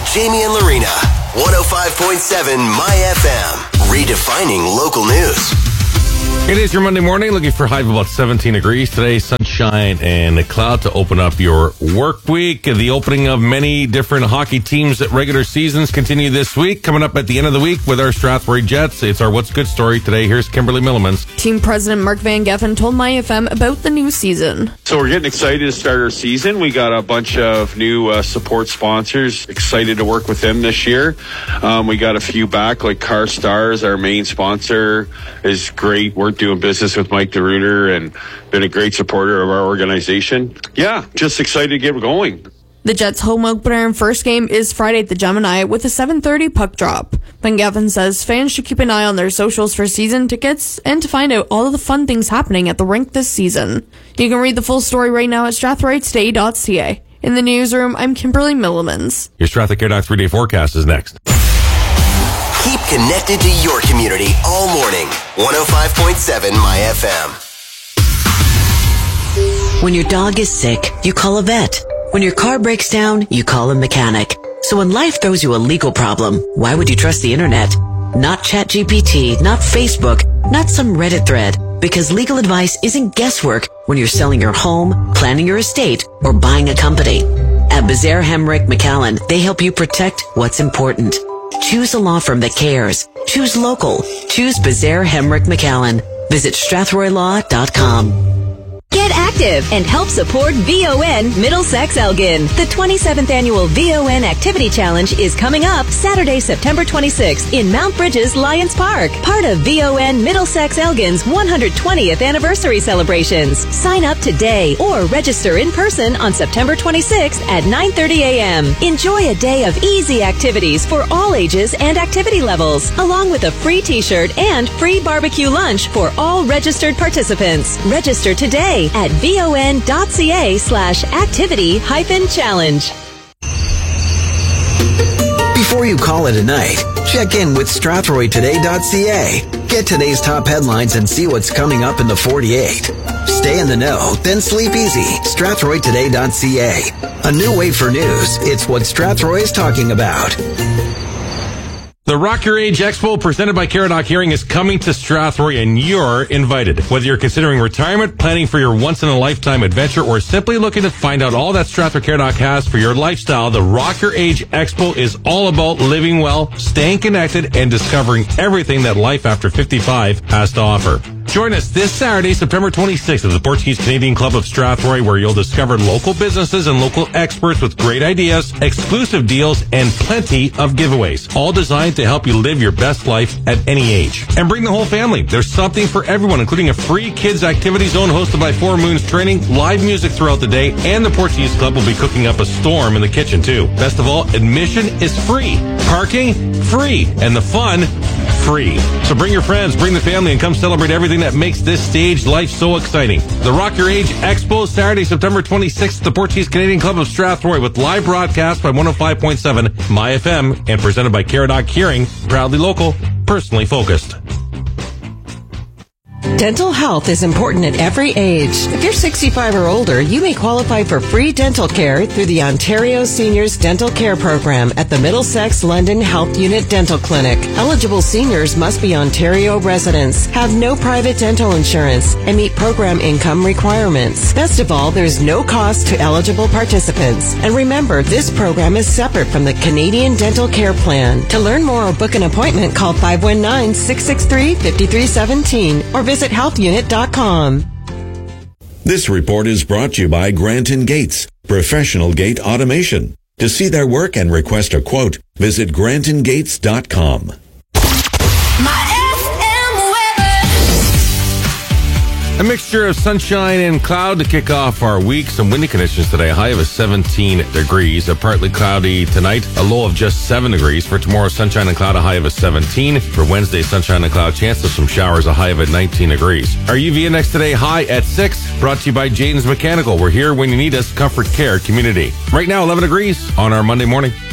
Jamie and Lorena. 105.7 My FM. Redefining local news. It is your Monday morning, looking for a high of about 17 degrees. Today, sunshine and a cloud to open up your work week. The opening of many different hockey teams at regular seasons continue this week. Coming up at the end of the week with our Strathroy Jets, it's our What's Good story today. Here's Kimberly Millimans. Team president Mark Van Geffen told MyFM about the new season. So we're getting excited to start our season. We got a bunch of new support sponsors. Excited to work with them this year. We got a few back, like Car Stars, our main sponsor, is great. We're doing business with Mike DeRuiter and been a great supporter of our organization. Yeah, just excited to get going. The Jets' home opener and first game is Friday at the Gemini with a 7:30 puck drop. Van Geffen says fans should keep an eye on their socials for season tickets and to find out all of the fun things happening at the rink this season. You can read the full story right now at strathroytoday.ca. In the newsroom, I'm Kimberly Millimans. Your Strathroy Care Doc 3-day forecast is next. Keep connected to your community all morning. 105.7 My FM. When your dog is sick, you call a vet. When your car breaks down, you call a mechanic. So when life throws you a legal problem, why would you trust the internet? Not ChatGPT, not Facebook, not some Reddit thread. Because legal advice isn't guesswork when you're selling your home, planning your estate, or buying a company. At Bazaar Hemrick McAllen, they help you protect what's important. Choose a law firm that cares. Choose local. Choose Bazaar Hemrick McAllen. Visit strathroylaw.com. Get active and help support VON Middlesex Elgin. The 27th annual VON Activity Challenge is coming up Saturday, September 26th in Mount Bridges Lions Park, part of VON Middlesex Elgin's 120th anniversary celebrations. Sign up today or register in person on September 26th at 9:30 a.m. Enjoy a day of easy activities for all ages and activity levels, along with a free t-shirt and free barbecue lunch for all registered participants. Register today at von.ca/activity-challenge. Before you call it a night, check in with strathroytoday.ca. Get today's top headlines and see what's coming up in the 48. Stay in the know, then sleep easy. strathroytoday.ca. A new way for news. It's what Strathroy is talking about. The Rock Your Age Expo presented by Caradoc Hearing is coming to Strathroy and you're invited. Whether you're considering retirement, planning for your once-in-a-lifetime adventure, or simply looking to find out all that Strathroy Caradoc has for your lifestyle, the Rock Your Age Expo is all about living well, staying connected, and discovering everything that life after 55 has to offer. Join us this Saturday, September 26th at the Portuguese Canadian Club of Strathroy, where you'll discover local businesses and local experts with great ideas, exclusive deals, and plenty of giveaways, all designed to help you live your best life at any age. And bring the whole family. There's something for everyone, including a free kids activity zone hosted by Four Moons Training, live music throughout the day, and the Portuguese Club will be cooking up a storm in the kitchen, too. Best of all, admission is free. Parking, free. And the fun, free. So bring your friends, bring the family, and come celebrate everything that makes this stage life so exciting. The Rock Your Age Expo, Saturday, September 26th at the Portuguese Canadian Club of Strathroy, with live broadcast by 105.7 My FM and presented by Caradoc Hearing, proudly local, personally focused. Dental health is important at every age. If you're 65 or older, you may qualify for free dental care through the Ontario Seniors Dental Care Program at the Middlesex London Health Unit Dental Clinic. Eligible seniors must be Ontario residents, have no private dental insurance, and meet program income requirements. Best of all, there's no cost to eligible participants. And remember, this program is separate from the Canadian Dental Care Plan. To learn more or book an appointment, call 519-663-5317 or visit healthunit.com. This report is brought to you by Granton Gates, professional gate automation. To see their work and request a quote, visit grantongates.com. A mixture of sunshine and cloud to kick off our week. Some windy conditions today. A high of 17 degrees. A partly cloudy tonight. A low of just 7 degrees. For tomorrow, sunshine and cloud. A high of 17. For Wednesday, sunshine and cloud. Chance of some showers. A high of 19 degrees. Our UV index today, high at 6. Brought to you by Jaden's Mechanical. We're here when you need us. Comfort Care Community. Right now, 11 degrees on our Monday morning.